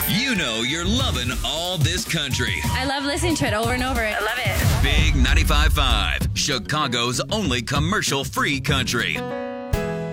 You know you're loving all this country. I love listening to it over and over. I love it. Big 95.5, Chicago's only commercial-free country.